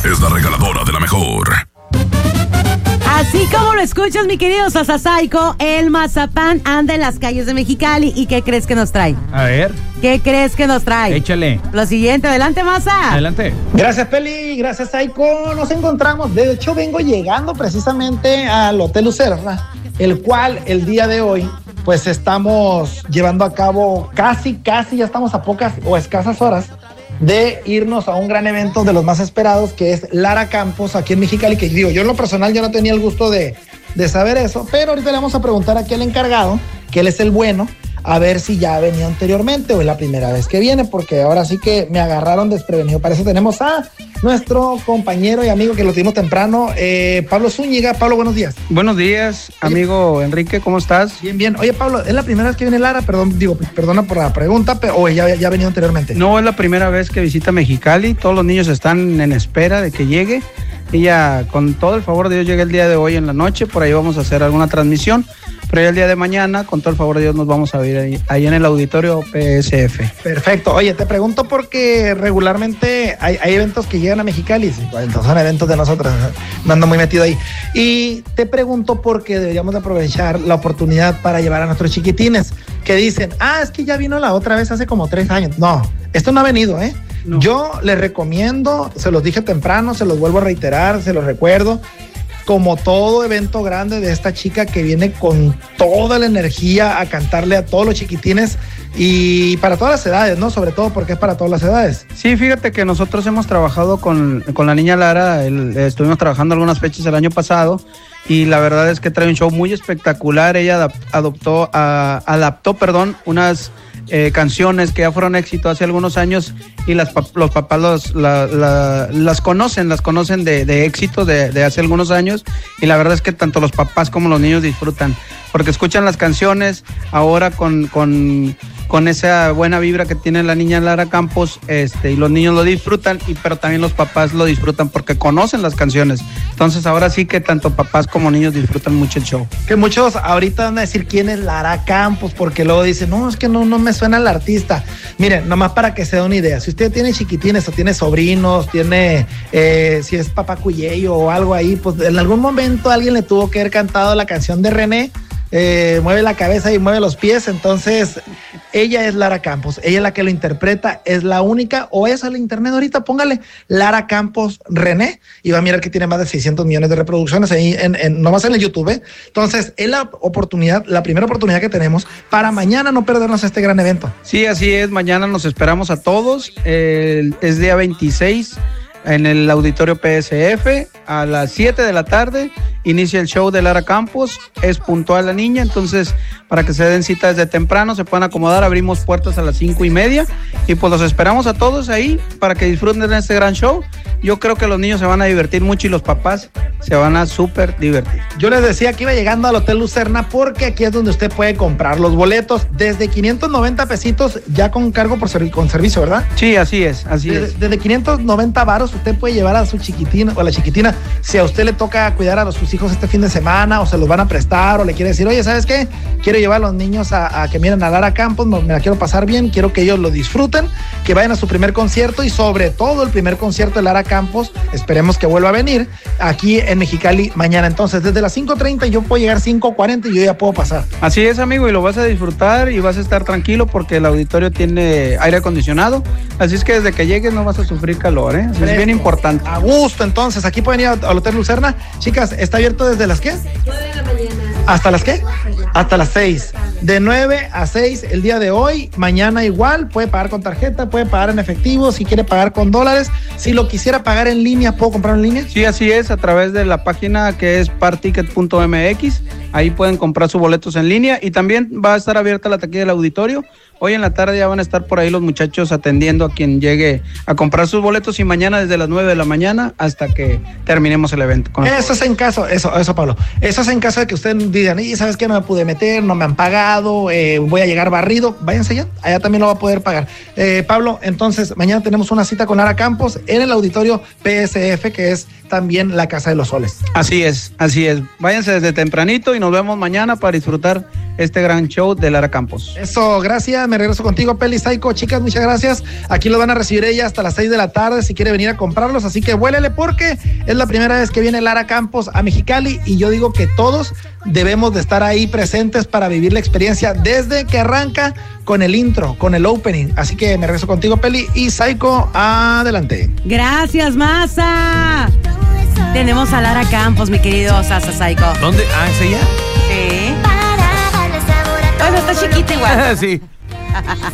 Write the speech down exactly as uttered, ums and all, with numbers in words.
es la regaladora de la mejor. Así como lo escuchas, mi querido Sasasaico, el mazapán anda en las calles de Mexicali. ¿Y qué crees que nos trae? A ver. ¿Qué crees que nos trae? Échale. Lo siguiente, adelante, Maza. Adelante. Gracias, Peli, gracias, Saiko. Nos encontramos, de hecho vengo llegando precisamente al Hotel Lucerna, el cual el día de hoy pues estamos llevando a cabo casi, casi, ya estamos a pocas o escasas horas de irnos a un gran evento de los más esperados, que es Lara Campos aquí en Mexicali, que digo, yo en lo personal yo no tenía el gusto de, de saber eso, pero ahorita le vamos a preguntar aquí al encargado, que él es el bueno, a ver si ya venía anteriormente o es la primera vez que viene, porque ahora sí que me agarraron desprevenido. Para eso tenemos a nuestro compañero y amigo que lo tuvimos temprano, eh, Pablo Zúñiga. Pablo, buenos días. Buenos días, amigo Oye, Enrique, ¿cómo estás? Bien, bien. Oye, Pablo, ¿es la primera vez que viene Lara? Perdón, digo, perdona por la pregunta, pero, o ya, ya ha venido anteriormente. No, es la primera vez que visita Mexicali. Todos los niños están en espera de que llegue. Ella, con todo el favor de Dios, llega el día de hoy en la noche. Por ahí vamos a hacer alguna transmisión. Pero ya el día de mañana, con todo el favor de Dios, nos vamos a ver ahí, ahí en el auditorio P S F. Perfecto. Oye, te pregunto porque regularmente hay, hay eventos que llegan a Mexicali. Entonces son eventos de nosotros. Me ando muy metido ahí. Y te pregunto porque deberíamos de aprovechar la oportunidad para llevar a nuestros chiquitines que dicen, ah, es que ya vino la otra vez hace como tres años. No, esto no ha venido, ¿eh? No. Yo les recomiendo, se los dije temprano, se los vuelvo a reiterar, se los recuerdo, como todo evento grande de esta chica que viene con toda la energía a cantarle a todos los chiquitines y para todas las edades, ¿no? Sobre todo porque es para todas las edades. Sí, fíjate que nosotros hemos trabajado con, con la niña Lara, el, estuvimos trabajando algunas fechas el año pasado y la verdad es que trae un show muy espectacular. Ella adoptó, a, adaptó, perdón, unas Eh, canciones que ya fueron éxito hace algunos años y las, los papás los, la, la, las conocen, las conocen de, de éxito de, de hace algunos años y la verdad es que tanto los papás como los niños disfrutan porque escuchan las canciones ahora con, con, con esa buena vibra que tiene la niña Lara Campos, este, y los niños lo disfrutan, y, pero también los papás lo disfrutan porque conocen las canciones. Entonces ahora sí que tanto papás como niños disfrutan mucho el show. Que muchos ahorita van a decir quién es Lara Campos, porque luego dicen, no, es que no, no me suena el artista. Miren, nomás para que se dé una idea, si usted tiene chiquitines o tiene sobrinos, tiene, eh, si es papá Cuyeyo o algo ahí, pues en algún momento alguien le tuvo que haber cantado la canción de René, Eh, mueve la cabeza y mueve los pies. Entonces ella es Lara Campos, ella es la que lo interpreta, es la única, o es al internet ahorita, póngale Lara Campos René y va a mirar que tiene más de seiscientos millones de reproducciones ahí en, en, nomás en el YouTube, ¿eh? Entonces es la oportunidad, la primera oportunidad que tenemos para mañana no perdernos este gran evento. Sí, así es, mañana nos esperamos a todos, eh, es día veintiséis en el auditorio P S F a las siete de la tarde. Inicia el show de Lara Campos, es puntual la niña, entonces para que se den cita desde temprano, se puedan acomodar, abrimos puertas a las cinco y media y pues los esperamos a todos ahí para que disfruten de este gran show. Yo creo que los niños se van a divertir mucho y los papás se van a súper divertir. Yo les decía que iba llegando al Hotel Lucerna porque aquí es donde usted puede comprar los boletos desde quinientos noventa pesitos ya con cargo por servi- con servicio, ¿verdad? Sí, así es, así desde, es. Desde quinientos noventa varos usted puede llevar a su chiquitín o a la chiquitina, si a usted le toca cuidar a los, sus hijos este fin de semana o se los van a prestar o le quiere decir, oye, ¿sabes qué? Quiero llevar a los niños a, a que miren a Lara Campos, me, me la quiero pasar bien, quiero que ellos lo disfruten, que vayan a su primer concierto y sobre todo el primer concierto de Lara Campos, esperemos que vuelva a venir aquí en Mexicali mañana. Entonces desde las cinco treinta yo puedo llegar cinco cuarenta y yo ya puedo pasar. Así es, amigo, y lo vas a disfrutar y vas a estar tranquilo porque el auditorio tiene aire acondicionado, así es que desde que llegues no vas a sufrir calor, ¿eh? Eso es bien importante. A gusto, entonces, aquí pueden ir al Hotel Lucerna. Chicas, ¿está abierto desde las qué? nueve de la mañana. ¿Hasta las qué? Hasta las seis. De nueve a seis el día de hoy, mañana igual, puede pagar con tarjeta, puede pagar en efectivo, si quiere pagar con dólares. Si lo quisiera pagar en línea, ¿puedo comprar en línea? Sí, así es, a través de la página que es particket punto m x, ahí pueden comprar sus boletos en línea y también va a estar abierta la taquilla del auditorio. Hoy en la tarde ya van a estar por ahí los muchachos atendiendo a quien llegue a comprar sus boletos y mañana desde las nueve de la mañana hasta que terminemos el evento. Eso es en caso, eso, eso Pablo, eso es en caso de que ustedes digan, y sabes que no me pude meter, no me han pagado, eh, voy a llegar barrido, váyanse allá, allá también lo va a poder pagar. Eh, Pablo, entonces mañana tenemos una cita con Lara Campos en el auditorio P S F, que es también la Casa de los Soles. Así es, así es. Váyanse desde tempranito y nos vemos mañana para disfrutar este gran show de Lara Campos. Eso, gracias, me regreso contigo, Peli Psycho. Chicas, muchas gracias. Aquí lo van a recibir ella hasta las seis de la tarde si quiere venir a comprarlos, así que vuélele porque es la primera vez que viene Lara Campos a Mexicali y yo digo que todos debemos de estar ahí presentes para vivir la experiencia desde que arranca con el intro, con el opening. Así que me regreso contigo, Peli y Psycho, adelante. Gracias, Masa. Tenemos a Lara Campos, mi querido Sasa Psycho. ¿Dónde? Ah, ¿es ella? Sí. Bueno, está chiquita igual. Sí.